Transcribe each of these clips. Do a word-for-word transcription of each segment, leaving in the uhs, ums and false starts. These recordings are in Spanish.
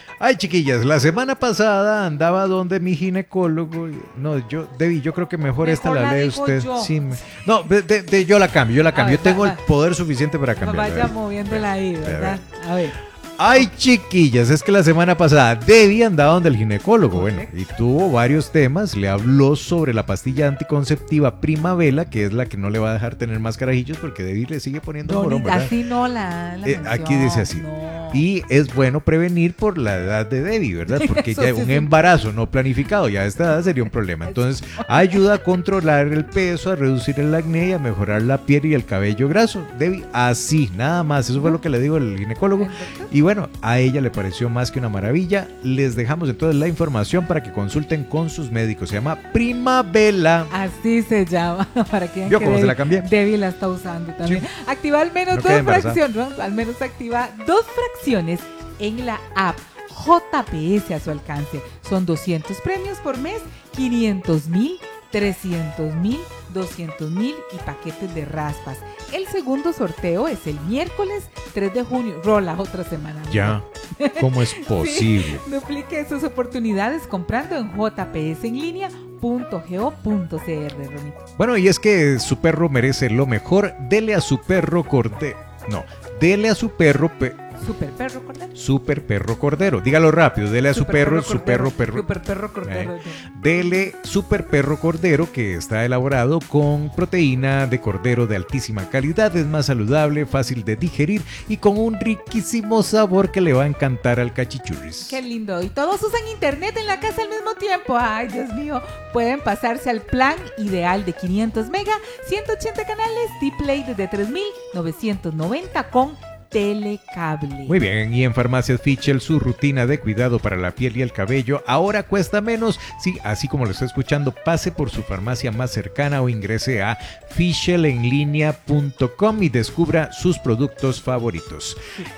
Ay, chiquillas, la semana pasada andaba donde mi ginecólogo. No, yo, Debbie, yo creo que mejor, mejor esta la, la lee usted. Sí, me... No, de, de, de, yo la cambio, yo la cambio. Ver, yo tengo va, el poder suficiente para cambiarla. No vaya moviéndola ahí, ¿verdad? A ver. Ay, chiquillas, es que la semana pasada Debbie andaba donde el ginecólogo, bueno, y tuvo varios temas. Le habló sobre la pastilla anticonceptiva Primavela, que es la que no le va a dejar tener más carajillos, porque Debbie le sigue poniendo no, morón, ¿verdad? Así no la, la eh, Aquí dice así. No. Y es bueno prevenir por la edad de Debbie, ¿verdad? Porque ya sí, un sí. embarazo no planificado ya a esta edad sería un problema. Entonces, ayuda a controlar el peso, a reducir el acné y a mejorar la piel y el cabello graso. Debbie, así, nada más. Eso fue lo que le dijo el ginecólogo. Y bueno, a ella le pareció más que una maravilla. Les dejamos entonces la información para que consulten con sus médicos. Se llama Primavela. Así se llama. Para que ¿Yo cómo se la cambié? Debbie la está usando también. Sí. Activa al menos no dos fracciones, ¿no? Al menos activa dos fracciones en la app. J P S a su alcance. Son doscientos premios por mes, quinientos mil, trescientos mil, doscientos mil y paquetes de raspas. El segundo sorteo es el miércoles tres de junio. Rola otra semana. Ya, ¿cómo es posible? Sí, duplique sus oportunidades comprando en j p s en línea punto go punto c r. Bueno, y es que su perro merece lo mejor. Dele a su perro cordero. No, dele a su perro... Pe- Super perro cordero. Super perro cordero. Dígalo rápido. Dele a su super perro, perro su perro, perro. Super perro cordero. Eh, dele super perro cordero, que está elaborado con proteína de cordero de altísima calidad. Es más saludable, fácil de digerir y con un riquísimo sabor que le va a encantar al cachichurris. Qué lindo. Y todos usan internet en la casa al mismo tiempo. Ay, Dios mío. Pueden pasarse al plan ideal de quinientos mega, ciento ochenta canales, T-Play desde tres mil novecientos noventa con Telecable. Muy bien, y en Farmacias Fischel su rutina de cuidado para la piel y el cabello ahora cuesta menos. Sí, así como lo está escuchando, pase por su farmacia más cercana o ingrese a fischel en línea punto com y descubra sus productos favoritos.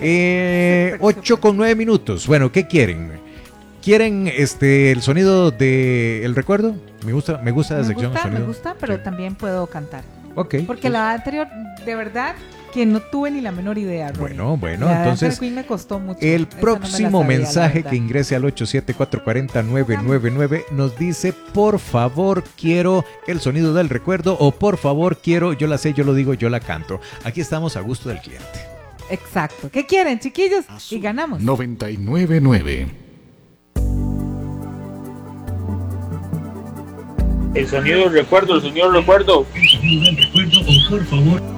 Eh, ocho con nueve minutos. Bueno, ¿qué quieren? ¿Quieren este el sonido de el recuerdo? Me gusta, me gusta la me sección gusta, sonido. Me gusta, pero sí. También puedo cantar. Ok. Porque pues. La anterior, de verdad, que no tuve ni la menor idea, Ronnie. Bueno, bueno, la entonces Queen me costó mucho. El Esa próximo no me la sabía, mensaje que ingrese al ocho siete cuatro cuatro cero nueve nueve nueve nos dice, por favor, quiero el sonido del recuerdo, o por favor, quiero, yo la sé, yo lo digo, yo la canto. Aquí estamos a gusto del cliente. Exacto. ¿Qué quieren, chiquillos? Azul y ganamos. noventa y nueve nueve. El sonido del recuerdo, el sonido del recuerdo. El sonido del recuerdo, o por favor.